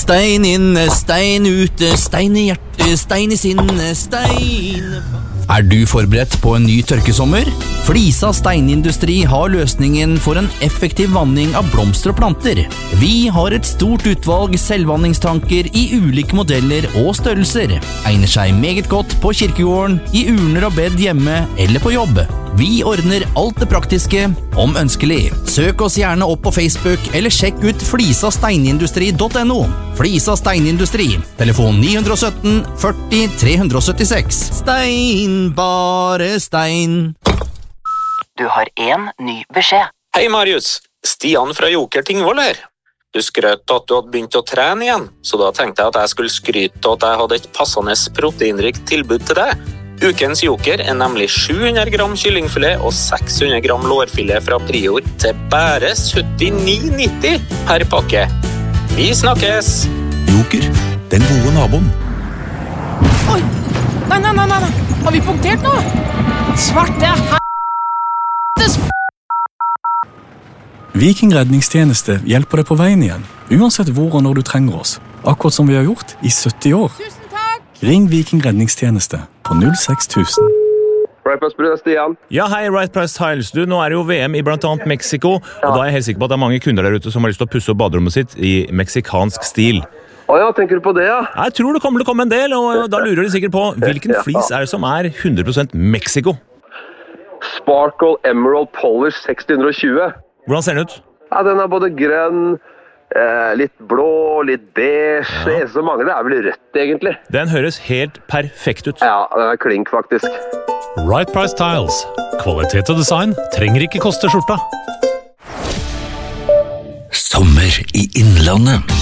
Stein inne, stein ute, stein i hjertet, stein i sinnet, stein... Er du forberedt på en ny tørkesommer? Flisa steinindustri har løsningen for en effektiv vanning av blomster og planter. Vi har et stort utvalg selvvanningstanker i ulike modeller og størrelser. Egner seg meget godt på kirkegården, i urner og bed hjemme eller på jobb. Vi ordner alt det praktiske, om ønskelig. Søk oss gjerne opp på Facebook, eller sjekk ut flisasteinindustri.no. Flisa steinindustri, telefon 917 40 376. Stein, bare stein. Du har en ny beskjed. Hei Marius, Stian fra Joker Tingvoll her. Du skrøt at du hadde begynt å trene igjen, så da tenkte jeg at jeg skulle skryte at jeg hadde et passende proteinrikt tilbud til deg. Ukens Joker er nemlig 700 gram kyllingfilet og 600 gram lårfilet fra Prior til bare 79,90 per pakke. Vi snakkes! Joker, den gode naboen. Oi! Nei. Har vi punktert nå? Svarte helvetes Viking redningstjeneste hjelper deg på veien igjen, uansett hvor og når du trenger oss. Akkurat som vi har gjort i 70 år. Tusen takk! Ring Viking redningstjeneste på 06000. Right Price Tiles, Stian. Ja, hei, Right Price Tiles. Du, nå er det jo VM i blant annet Mexico, og da er jeg helt sikker på at det er mange kunder der ute som har lyst til å pusse opp baderommet sitt i meksikansk stil. Ja, tenker du på det, ja? Jeg tror det kommer til å komme en del, og da lurer de sikkert på hvilken flis er det som er 100% Mexico? Sparkle Emerald Polish 620. Hvordan ser den ut? Ja, den er både grønn, litt blå, litt beige. Ja. Det eneste som mangler er vel rødt, egentlig. Den høres helt perfekt ut. Ja, den er klink, faktisk. Right Price Tiles. Kvalitet og design trenger ikke koste skjorta. Sommer i Innlandet.